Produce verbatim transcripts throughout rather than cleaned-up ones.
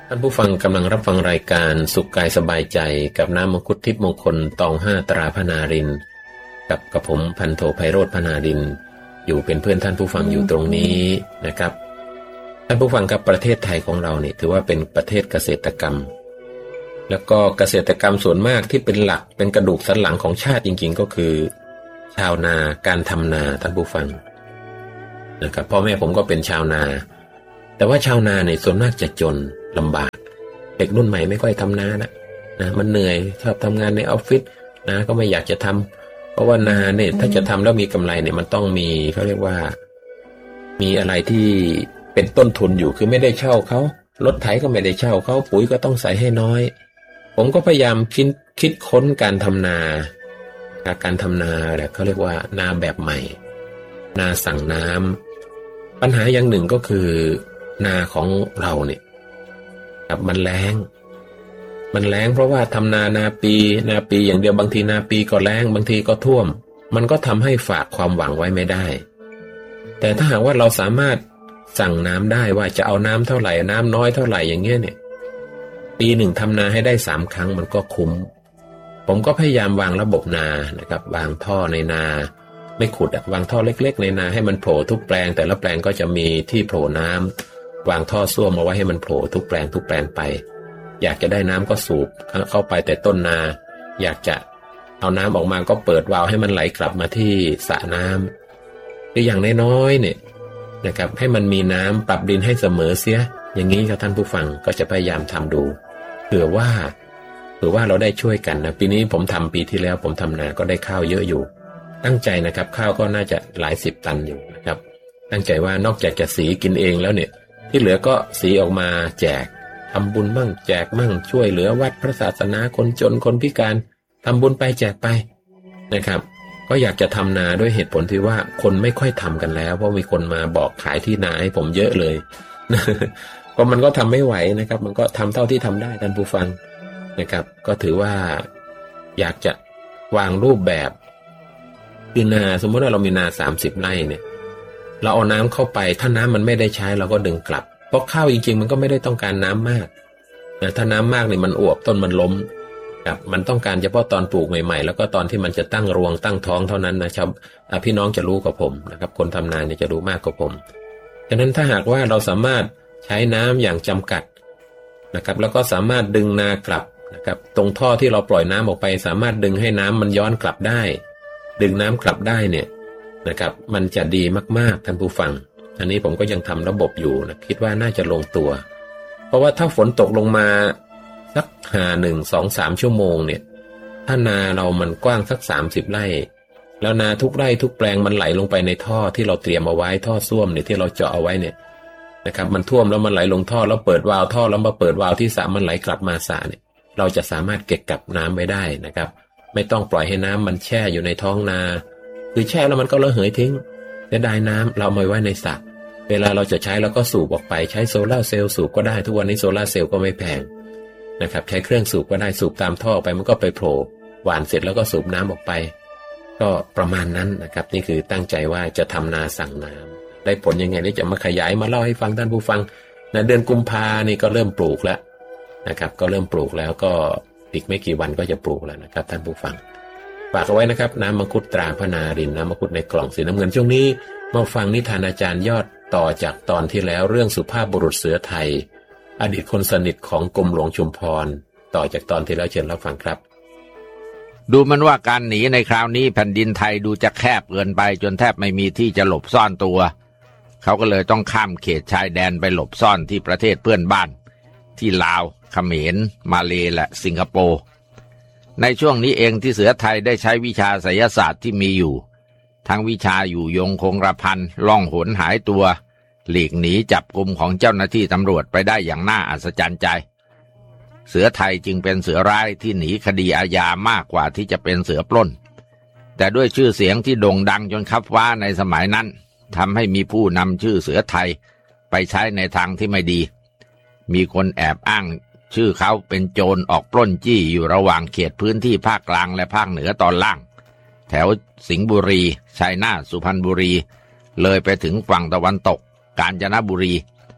ท่านผู้ฟังกำลังรับฟังรายการสุขกายสบายใจกับน้ำมังคุดทิพย์มงคลตองห้าตราพนารินกับกระผมพันโทไพโรจน์พนารินอยู่เป็นเพื่อนท่านผู้ฟังอยู่ตรงนี้นะครับท่านผู้ฟังครับประเทศไทยของเราเนี่ยถือว่าเป็นประเทศเกษตรกรรมแล้วก็เกษตรกรรมส่วนมากที่เป็นหลักเป็นกระดูกสันหลังของชาติจริงๆก็คือชาวนาการทำนาท่านผู้ฟังนะครับพ่อแม่ผมก็เป็นชาวนาแต่ว่าชาวนาเนี่ยส่วนมากจะจนลำบากเด็กรุ่นใหม่ไม่ค่อยทำนานะนะมันเหนื่อยชอบทำงานในออฟฟิศนะก็ไม่อยากจะทำเพราะว่านาเนี่ยถ้าจะทำแล้วมีกำไรเนี่ยมันต้องมีเขาเรียกว่ามีอะไรที่เป็นต้นทุนอยู่คือไม่ได้เช่าเขารถไถก็ไม่ได้เช่าเขาปุ๋ยก็ต้องใส่ให้น้อยผมก็พยายามคิดคิดค้นการทำนาการทำนาแหละเขาเรียกว่านาแบบใหม่นาสั่งน้ำปัญหาอย่างหนึ่งก็คือนาของเราเนี่ยครับมันแล้งมันแล้งเพราะว่าทำนานาปีนาปีอย่างเดียวบางทีนาปีก็แล้งบางทีก็ท่วมมันก็ทำให้ฝากความหวังไว้ไม่ได้แต่ถ้าหากว่าเราสามารถสั่งน้ำได้ว่าจะเอาน้ำเท่าไหร่น้ำน้อยเท่าไหร่อย่างเงี้ยเนี่ยปีหนึ่งทำนาให้ได้สามครั้งมันก็คุ้มผมก็พยายามวางระบบนานะครับวางท่อในนาไม่ขุดอะวางท่อเล็กๆในนาให้มันโผล่ทุกแปลงแต่ละแปลงก็จะมีที่โผล่น้ำวางท่อส้วมเอาไว้ให้มันโผล่ทุกแปลงทุกแปลงไปอยากจะได้น้ำก็สูบเข้าไปแต่ต้นนาอยากจะเอาน้ำออกมาก็เปิดวาล์วให้มันไหลกลับมาที่สระน้ำหรืออย่างน้อยๆเนี่ยนะครับให้มันมีน้ำปรับดินให้เสมอเสียอย่างนี้ครับท่านผู้ฟังก็จะพยายามทำดูเผื่อว่าเผื่อว่าเราได้ช่วยกันนะปีนี้ผมทำปีที่แล้วผมทำนาก็ได้ข้าวเยอะอยู่ตั้งใจนะครับข้าวก็น่าจะหลายสิบตันอยู่นะครับตั้งใจว่านอกจากจะสีกินเองแล้วเนี่ยที่เหลือก็สีออกมาแจกทำบุญมั่งแจกมั่งช่วยเหลือวัดพระศาสนาคนจนคนพิการทำบุญไปแจกไปนะครับก็อยากจะทำนาด้วยเหตุผลที่ว่าคนไม่ค่อยทำกันแล้วเพราะมีคนมาบอกขายที่นาให้ผมเยอะเลยก็มันก็ทำไม่ไหวนะครับมันก็ทำเท่าที่ทำได้ท่านผู้ฟังนะครับก็ถือว่าอยากจะวางรูปแบบคือนาสมมติว่าเรามีนาสามสิบไร่เนี่ยเราเอาน้ำเข้าไปถ้าน้ำมันไม่ได้ใช้เราก็ดึงกลับเพราะข้าวจริงๆมันก็ไม่ได้ต้องการน้ำมากนะถ้าน้ำมากเนี่ยมันอวบต้นมันล้มครับมันต้องการเฉพาะตอนปลูกใหม่ๆแล้วก็ตอนที่มันจะตั้งรวงตั้งท้องเท่านั้นนะชาวพี่น้องจะรู้กว่าผมนะครับคนทำนาเนี่ยจะรู้มากกว่าผมฉะนั้นถ้าหากว่าเราสามารถใช้น้ำอย่างจำกัดนะครับแล้วก็สามารถดึงนากลับนะครับตรงท่อที่เราปล่อยน้ำออกไปสามารถดึงให้น้ำมันย้อนกลับได้ดึงน้ำกลับได้เนี่ยนะครับมันจะดีมากๆท่านผู้ฟังอันนี้ผมก็ยังทำระบบอยู่นะคิดว่าน่าจะลงตัวเพราะว่าถ้าฝนตกลงมาสักหาหนึ่งสองสามชั่วโมงเนี่ยถ้านาเรามันกว้างสักสามสิบไร่แล้วนาทุกไร่ทุกแปลงมันไหลลงไปในท่อที่เราเตรียมเอาไว้ท่อส้วมเนี่ยที่เราเจาะเอาไว้เนี่ยนะครับมันท่วมแล้วมันไหลลงท่อแล้วเปิดวาล์วท่อแล้วมาเปิดวาล์วที่สระมันไหลกลับมาสระเนี่ยเราจะสามารถเก็บกักน้ำไว้ได้นะครับไม่ต้องปล่อยให้น้ำมันแช่อยู่ในท้องนาคือแช่แล้วมันก็ระเหยทิ้งจะได้น้ำเราเอาไว้ในสระเวลาเราจะใช้เราก็สูบออกไปใช้โซล่าเซลล์สูบก็ได้ทุกวันนี้โซล่าเซลล์ก็ไม่แพงนะครับใช้เครื่องสูบก็ได้สูบตามท่อไปมันก็ไปโผล่หว่านเสร็จแล้วก็สูบน้ำออกไปก็ประมาณนั้นนะครับนี่คือตั้งใจว่าจะทำนาสั่งน้ำได้ผลยังไงนี่จะมาขยายมาเล่าให้ฟังท่านผู้ฟังในเดือนกุมภานี่ก็เริ่มปลูกแล้วนะครับก็เริ่มปลูกแล้วก็อีกไม่กี่วันก็จะปลูกแล้วนะครับท่านผู้ฟังฝากเอาไว้นะครับน้ำมังคุดตราพนารินน้ำมังคุดในกล่องสีน้ำเงินช่วงนี้มาฟังนิทานอาจารย์ยอดต่อจากตอนที่แล้วเรื่องสุภาพบุรุษเสือไทยอดีตคนสนิทของกรมหลวงชุมพรต่อจากตอนที่แล้วเชิญรับฟังครับดูมันว่าการหนีในคราวนี้แผ่นดินไทยดูจะแคบเกินไปจนแทบไม่มีที่จะหลบซ่อนตัวเขาก็เลยต้องข้ามเขตชายแดนไปหลบซ่อนที่ประเทศเพื่อนบ้านที่ลาวเขมรมาเลและสิงคโปร์ในช่วงนี้เองที่เสือไทยได้ใช้วิชาไสยศาสตร์ที่มีอยู่ทั้งวิชาอยู่ยงคงกระพันล่องหนหายตัวหลีกหนีจับกุมของเจ้าหน้าที่ตำรวจไปได้อย่างน่าอัศจรรย์ใจเสือไทยจึงเป็นเสือร้ายที่หนีคดีอาญามากกว่าที่จะเป็นเสือปล้นแต่ด้วยชื่อเสียงที่โด่งดังจนคับฟ้าในสมัยนั้นทำให้มีผู้นำชื่อเสือไทยไปใช้ในทางที่ไม่ดีมีคนแอบอ้างชื่อเขาเป็นโจรออกปล้นจี้อยู่ระหว่างเขตพื้นที่ภาคกลางและภาคเหนือตอนล่างแถวสิงห์บุรีชัยนาทสุพรรณบุรีเลยไปถึงฝั่งตะวันตกกาญจนบุรี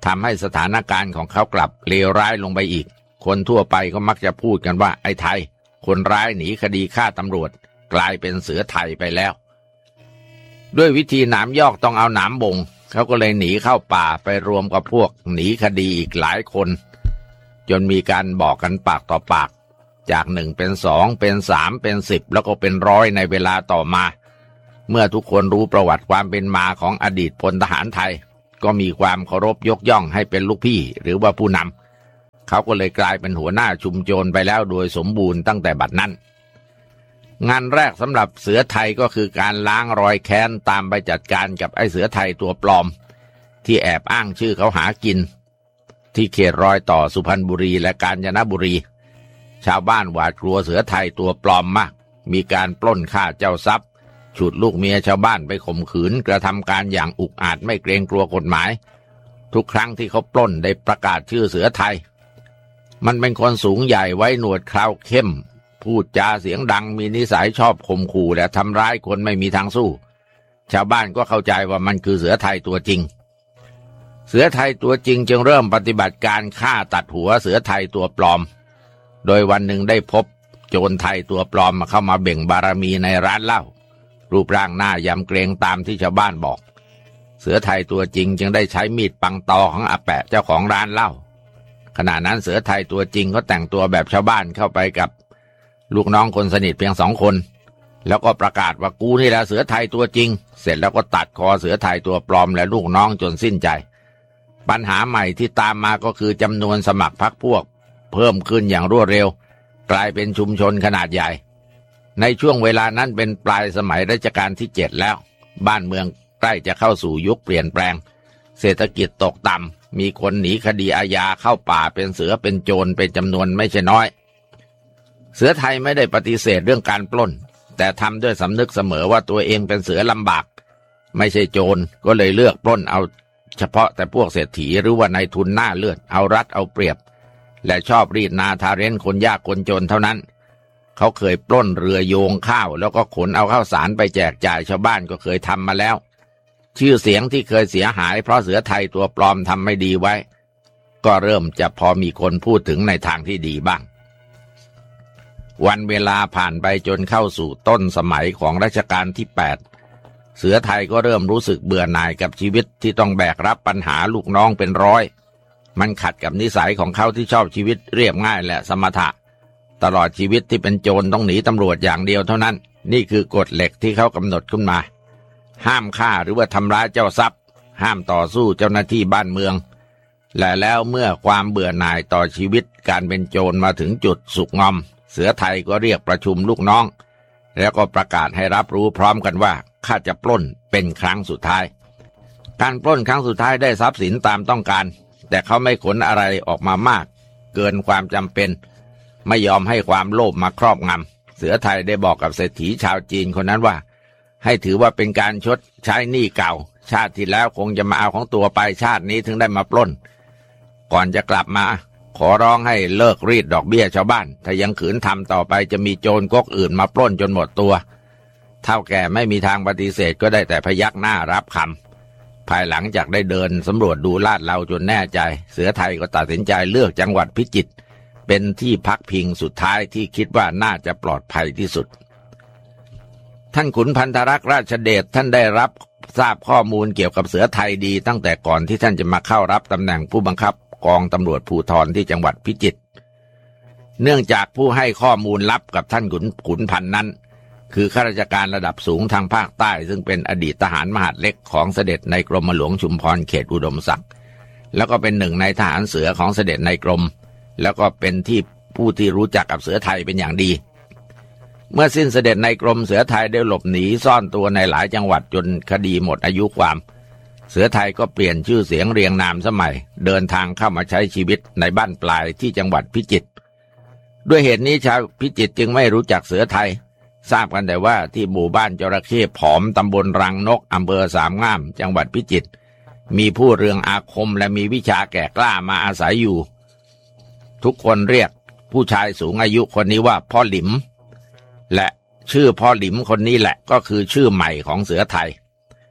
ทำให้สถานการณ์ของเขากลับเลวร้ายลงไปอีกคนทั่วไปก็มักจะพูดกันว่าไอ้ไทยคนร้ายหนีคดีฆ่าตำรวจกลายเป็นเสือไทยไปแล้วด้วยวิธีหนามยอกต้องเอาหนามบ่งเขาก็เลยหนีเข้าป่าไปรวมกับพวกหนีคดีอีกหลายคนจนมีการบอกกันปากต่อปากจากหนึ่งเป็นสองเป็นสามเป็นสิบแล้วก็เป็นร้อยในเวลาต่อมาเมื่อทุกคนรู้ประวัติความเป็นมาของอดีตพลทหารไทยก็มีความเคารพยกย่องให้เป็นลูกพี่หรือว่าผู้นำเขาก็เลยกลายเป็นหัวหน้าชุมโจรไปแล้วโดยสมบูรณ์ตั้งแต่บัดนั้นงานแรกสำหรับเสือไทยก็คือการล้างรอยแค้นตามไปจัดการกับไอ้เสือไทยตัวปลอมที่แอบอ้างชื่อเขาหากินที่เขตรอยต่อสุพรรณบุรีและกาญจนบุรีชาวบ้านหวาดกลัวเสือไทยตัวปลอมมากมีการปล้นฆ่าเจ้าทรัพย์ฉุดลูกเมียชาวบ้านไปข่มขืนกระทำการอย่างอุกอาจไม่เกรงกลัวกฎหมายทุกครั้งที่เขาปล้นได้ประกาศชื่อเสือไทยมันเป็นคนสูงใหญ่ไว้หนวดเคราเข้มพูดจาเสียงดังมีนิสัยชอบข่มขู่และทำร้ายคนไม่มีทางสู้ชาวบ้านก็เข้าใจว่ามันคือเสือไทยตัวจริงเสือไทยตัวจริงจึงเริ่มปฏิบัติการฆ่าตัดหัวเสือไทยตัวปลอมโดยวันหนึ่งได้พบโจรไทยตัวปลอมมาเข้ามาเบ่งบารมีในร้านเหล้ารูปร่างหน้ายำเกรงตามที่ชาวบ้านบอกเสือไทยตัวจริงจึงได้ใช้มีดปังตอของอาแปะเจ้าของร้านเหล้าขณะนั้นเสือไทยตัวจริงก็แต่งตัวแบบชาวบ้านเข้าไปกับลูกน้องคนสนิทเพียงสองคนแล้วก็ประกาศว่ากูนี่แหละเสือไทยตัวจริงเสร็จแล้วก็ตัดคอเสือไทยตัวปลอมและลูกน้องจนสิ้นใจปัญหาใหม่ที่ตามมาก็คือจำนวนสมัครพรรคพวกเพิ่มขึ้นอย่างรวดเร็วกลายเป็นชุมชนขนาดใหญ่ในช่วงเวลานั้นเป็นปลายสมัยรัชกาลที่เจ็ดแล้วบ้านเมืองใกล้จะเข้าสู่ยุคเปลี่ยนแปลงเศรษฐกิจตกต่ำมีคนหนีคดีอาญาเข้าป่าเป็นเสือเป็นโจรเป็นจำนวนไม่ใช่น้อยเสือไทยไม่ได้ปฏิเสธเรื่องการปล้นแต่ทำด้วยสำนึกเสมอว่าตัวเองเป็นเสือลำบากไม่ใช่โจรก็เลยเลือกปล้นเอาเฉพาะแต่พวกเศรษฐีหรือว่านายทุนหน้าเลือดเอารัดเอาเปรียบและชอบรีดนาทาเร้นคนยากคนจนเท่านั้นเขาเคยปล้นเรือโยงข้าวแล้วก็ขนเอาข้าวสารไปแจกจ่ายชาวบ้านก็เคยทำมาแล้วชื่อเสียงที่เคยเสียหายเพราะเสือไทยตัวปลอมทำไม่ดีไว้ก็เริ่มจะพอมีคนพูดถึงในทางที่ดีบ้างวันเวลาผ่านไปจนเข้าสู่ต้นสมัยของรัชกาลที่แปดเสือไทยก็เริ่มรู้สึกเบื่อหน่ายกับชีวิตที่ต้องแบกรับปัญหาลูกน้องเป็นร้อยมันขัดกับนิสัยของเขาที่ชอบชีวิตเรียบง่ายและสมถะตลอดชีวิตที่เป็นโจรต้องหนีตำรวจอย่างเดียวเท่านั้นนี่คือกฎเหล็กที่เขากำหนดขึ้นมาห้ามฆ่าหรือว่าทำร้ายเจ้าทรัพย์ห้ามต่อสู้เจ้าหน้าที่บ้านเมืองและแล้วเมื่อความเบื่อหน่ายต่อชีวิตการเป็นโจรมาถึงจุดสุกงอมเสือไทยก็เรียกประชุมลูกน้องแล้วก็ประกาศให้รับรู้พร้อมกันว่าข้าจะปล้นเป็นครั้งสุดท้ายการปล้นครั้งสุดท้ายได้ทรัพย์สินตามต้องการแต่เขาไม่ขนอะไรออกมามากเกินความจำเป็นไม่ยอมให้ความโลภมาครอบงำเสือไทยได้บอกกับเศรษฐีชาวจีนคนนั้นว่าให้ถือว่าเป็นการชดใช้หนี้เก่าชาติที่แล้วคงจะมาเอาของตัวไปชาตินี้ถึงได้มาปล้นก่อนจะกลับมาขอร้องให้เลิกรีดดอกเบี้ยชาวบ้านถ้ายังขืนทำต่อไปจะมีโจรก๊กอื่นมาปล้นจนหมดตัวเท่าแก่ไม่มีทางปฏิเสธก็ได้แต่พยักหน้ารับคำภายหลังจากได้เดินสำรวจดูลาดเราจนแน่ใจเสือไทยก็ตัดสินใจเลือกจังหวัดพิจิตรเป็นที่พักพิงสุดท้ายที่คิดว่าน่าจะปลอดภัยที่สุดท่านขุนพันธรักษ์ราชเดชท่านได้รับทราบข้อมูลเกี่ยวกับเสือไทยดีตั้งแต่ก่อนที่ท่านจะมาเข้ารับตำแหน่งผู้บังคับกองตำรวจภูธรที่จังหวัดพิจิตรเนื่องจากผู้ให้ข้อมูลลับกับท่านขุนขุนพันนั้นคือข้าราชการระดับสูงทางภาคใต้ซึ่งเป็นอดีตทหารมหาดเล็กของเสด็จในกรมหลวงชุมพรเขตอุดมศักดิ์แล้วก็เป็นหนึ่งในทหารเสือของเสด็จในกรมแล้วก็เป็นที่ผู้ที่รู้จักกับเสือไทยเป็นอย่างดีเมื่อสิ้นเสด็จในกรมเสือไทยได้หลบหนีซ่อนตัวในหลายจังหวัดจนคดีหมดอายุความเสือไทยก็เปลี่ยนชื่อเสียงเรียงนามสมัยเดินทางเข้ามาใช้ชีวิตในบ้านปลายที่จังหวัดพิจิตรด้วยเหตุนี้ชาวพิจิตรจึงไม่รู้จักเสือไทยทราบกันแต่ว่าที่หมู่บ้านจระเข้ผอมตำบลรังนกอำเภอสามงามจังหวัดพิจิตรมีผู้เรืองอาคมและมีวิชาแก่กล้ามาอาศัยอยู่ทุกคนเรียกผู้ชายสูงอายุคนนี้ว่าพ่อหลิมและชื่อพ่อหลิมคนนี้แหละก็คือชื่อใหม่ของเสือไทย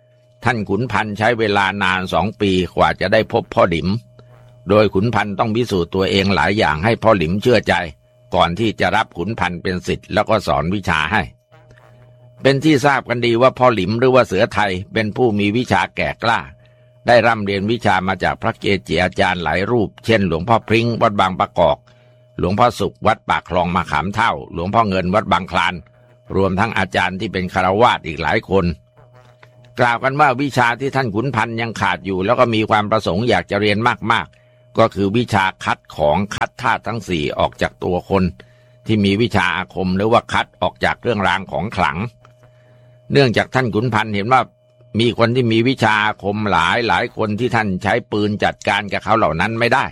ท่านขุนพันธ์ใช้เวลานานสองปีกว่าจะได้พบพ่อหลิมโดยขุนพันธ์ต้องพิสูจน์ตัวเองหลายอย่างให้พ่อหลิมเชื่อใจก่อนที่จะรับขุนพันธ์เป็นศิษย์แล้วก็สอนวิชาให้เป็นที่ทราบกันดีว่าพ่อหลิมหรือว่าเสือไทยเป็นผู้มีวิชาแก่กล้าได้ร่ำเรียนวิชามาจากพระเกจิอาจารย์หลายรูปเช่นหลวงพ่อพริ้งวัดบางประกอบหลวงพ่อสุขวัดปากคลองมะขามเท่าหลวงพ่อเงินวัดบางคลานรวมทั้งอาจารย์ที่เป็นคฤหัสถ์อีกหลายคนกล่าวกันว่าวิชาที่ท่านขุนพันธ์ยังขาดอยู่แล้วก็มีความประสงค์อยากจะเรียนมากๆก็คือวิชาคัดของคัดธาตุทั้งสี่ออกจากตัวคนที่มีวิชาอาคมหรือว่าคัดออกจากเครื่องรางของขลังเนื่องจากท่านขุนพันธ์เห็นว่ามีคนที่มีวิชาอาคมหลายหลายคนที่ท่านใช้ปืนจัดการกับเขาเหล่านั้นไม่ได้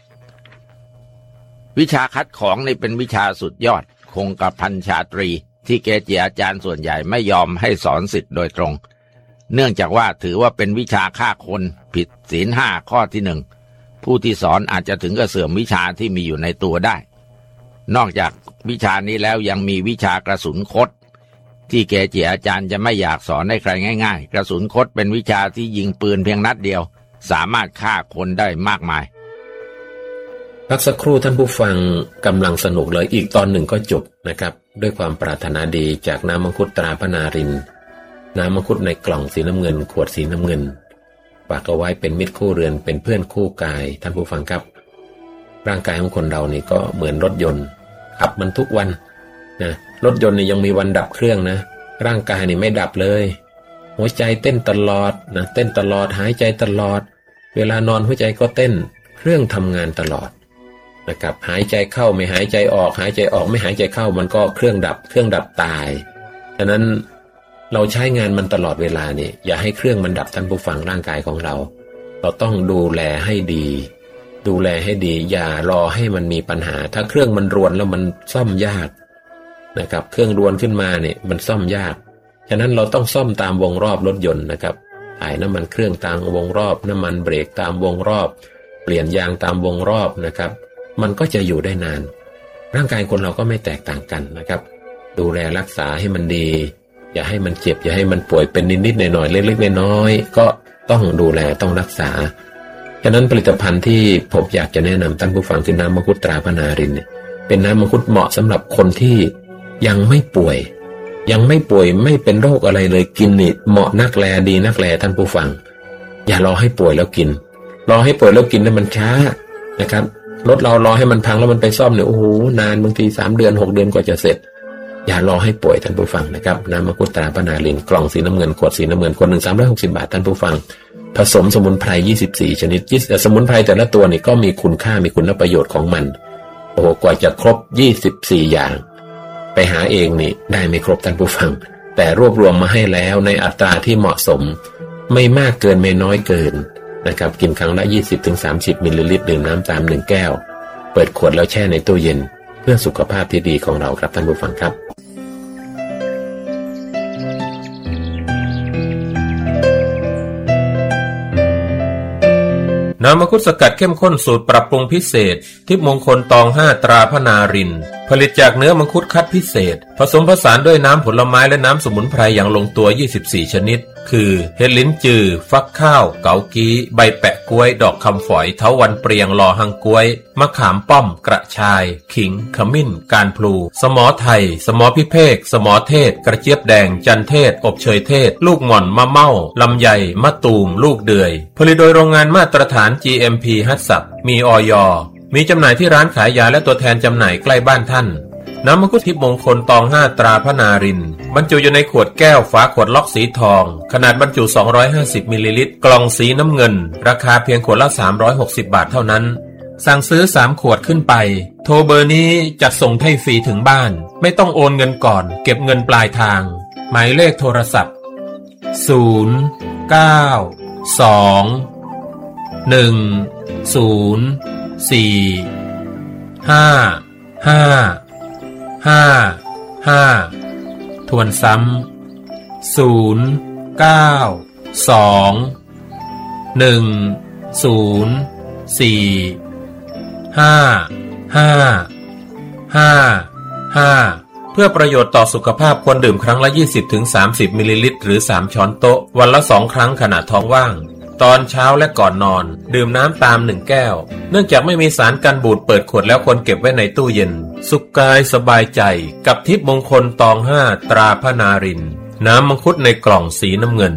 วิชาคัดของนี่เป็นวิชาสุดยอดคงกระพันชาตรีที่เกจิอาจารย์ส่วนใหญ่ไม่ยอมให้สอนศิษย์โดยตรงเนื่องจากว่าถือว่าเป็นวิชาฆ่าคนผิดศีลห้าข้อที่หนึ่งผู้ที่สอนอาจจะถึงกับเสื่อมวิชาที่มีอยู่ในตัวได้นอกจากวิชานี้แล้วยังมีวิชากระสุนคดที่เกจิอาจารย์จะไม่อยากสอนให้ใครง่ายๆกระสุนคดเป็นวิชาที่ยิงปืนเพียงนัดเดียวสามารถฆ่าคนได้มากมายพักสักครู่ท่านผู้ฟังกำลังสนุกเลยอีกตอนหนึ่งก็จบนะครับด้วยความปรารถนาดีจากน้ำมังคุดตราพนารินน้ำมังคุดในกล่องสีน้ำเงินขวดสีน้ำเงินฝากเอาไว้เป็นมิตรคู่เรือนเป็นเพื่อนคู่กายท่านผู้ฟังครับร่างกายของคนเรานี่ก็เหมือนรถยนต์ขับมันทุกวันนะรถยนต์นี่ยังมีวันดับเครื่องนะร่างกายนี่ไม่ดับเลยหัวใจเต้นตลอดนะเต้นตลอดหายใจตลอดเวลานอนหัวใจก็เต้นเครื่องทำงานตลอดนะครับหายใจเข้าไม่หายใจออกหายใจออกไม่หายใจเข้ามันก็เครื่องดับเครื่องดับตายฉะนั้นเราใช้งานมันตลอดเวลานี่อย่าให้เครื่องมันดับท่านผู้ฟังร่างกายของเราเราต้องดูแลให้ดีดูแลให้ดีอย่ารอให้มันมีปัญหาถ้าเครื่องมันรวนแล้วมันซ่อมยากนะครับเครื่องรวนขึ้นมาเนี่ยมันซ่อมยากฉะนั้นเราต้องซ่อมตามวงรอบรถยนต์นะครับถ่ายน้ำมันเครื่องตามวงรอบน้ำมันเบรกตามวงรอบเปลี่ยนยางตามวงรอบนะครับมันก็จะอยู่ได้นานร่างกายคนเราก็ไม่แตกต่างกันนะครับดูแลรักษาให้มันดีอย่าให้มันเจ็บอย่าให้มันป่วยเป็นนิดๆหน่อยๆเล็กๆน้อยๆก็ต้องดูแลต้องรักษาฉะนั้นผลิตภัณฑ์ที่ผมอยากจะแนะนำท่านผู้ฟังคือน้ำมังคุดตราพนารินเนี่ยเป็นน้ำมังคุดเหมาะสำหรับคนที่ยังไม่ป่วยยังไม่ป่วยไม่เป็นโรคอะไรเลยกินนี่เหมาะนักแลดีนักแลท่านผู้ฟังอย่ารอให้ป่วยแล้วกินรอให้ป่วยแล้วกินนั้นมันช้านะครับรถเรารอให้มันพังแล้วมันไปซ่อมเนี่ยโอ้โหนานบางทีสามเดือนหกเดือนกว่าจะเสร็จอย่ารอให้ป่วยท่านผู้ฟังนะครับน้ำมังคุดตราพนารินกล่องสีน้ำเงินขวดสีน้ำเงินขวดหนึ่งสามร้อยหกสิบบาทท่านผู้ฟังผสมสมุนไพรยี่สิบสี่ชนิดสมุนไพรแต่ละตัวนี่ก็มีคุณค่ามีคุณประโยชน์ของมันโอ้โหกว่าจะครบยี่สิบสี่อย่างไปหาเองนี่ได้ไม่ครบท่านผู้ฟังแต่รวบรวมมาให้แล้วในอัตราที่เหมาะสมไม่มากเกินไม่น้อยเกินนะครับกินครั้งละ ยี่สิบถึงสามสิบ มิลลิลิตรดื่มน้ำตามหนึ่งแก้วเปิดขวดแล้วแช่ในตู้เย็นเพื่อสุขภาพที่ดีของเราครับท่านผู้ฟังครับน้ำมังคุดสกัดเข้มข้นสูตรปรับปรุงพิเศษทิพย์มงคลตองห้าตราพนารินผลิตจากเนื้อมังคุดคัดพิเศษผสมผสานด้วยน้ำผลไม้และน้ำสมุนไพรอย่างลงตัวยี่สิบสี่ชนิดคือเห็ดลิ้นจือฟักข้าวเกากี้ใบแปะกล้วยดอกคำฝอยเถาวัลย์เปรียงลอหังกล้วยมะขามป้อมกระชายขิงขมิ้นการพลูสมอไทยสมอพิเภกสมอเทศกระเจี๊ยบแดงจันเทศอบเชยเทศลูกหม่อนมะเม่าลำไยมะตูมลูกเดือยผลิตโดยโรงงานมาตรฐาน จี เอ็ม พี ฮัตสับมีอย.มีจำหน่ายที่ร้านขายยาและตัวแทนจำหน่ายใกล้บ้านท่านน้ำมังคุดทิพย์มงคลตองห้าตราพนารินบรรจุอยู่ในขวดแก้วฝาขวดล็อกสีทองขนาดบรรจุสองร้อยห้าสิบมิลลิลิตรกล่องสีน้ำเงินราคาเพียงขวดละสามร้อยหกสิบบาทเท่านั้นสั่งซื้อสามขวดขึ้นไปโทรเบอร์นี้จัดส่งให้ฟรีถึงบ้านไม่ต้องโอนเงินก่อนเก็บเงินปลายทางหมายเลขโทรศัพท์ศูนย์ เก้า สอง หนึ่ง ศูนย์ สี่ ห้า ห้า ห้า ห้าทวนซ้ำศูนย์ เก้า สอง หนึ่ง ศูนย์ สี่ ห้า ห้า ห้า ห้าเพื่อประโยชน์ต่อสุขภาพควรดื่มครั้งละ ยี่สิบถึงสามสิบ มิลลิลิตรหรือสามช้อนโต๊ะวันละสองครั้งขณะท้องว่างตอนเช้าและก่อนนอนดื่มน้ำตามหนึ่งแก้วเนื่องจากไม่มีสารกันบูดเปิดขวดแล้วควรเก็บไว้ในตู้เย็นสุขกายสบายใจกับทิพย์มงคลตองห้าตราพนารินน้ำมังคุดในกล่องสีน้ำเงิน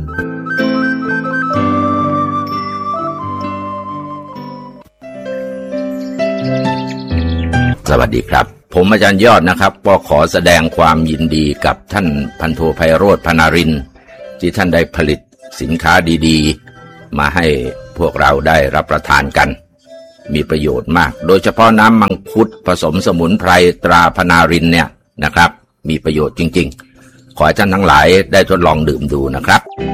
สวัสดีครับผมอาจารย์ยอดนะครับก็ขอแสดงความยินดีกับท่านพันโทไพโรจน์ พนารินทร์ที่ท่านได้ผลิตสินค้าดีๆมาให้พวกเราได้รับประทานกันมีประโยชน์มากโดยเฉพาะน้ำมังคุดผสมสมุนไพรตราพนารินทร์เนี่ยนะครับมีประโยชน์จริงๆขอให้ท่านทั้งหลายได้ทดลองดื่มดูนะครับ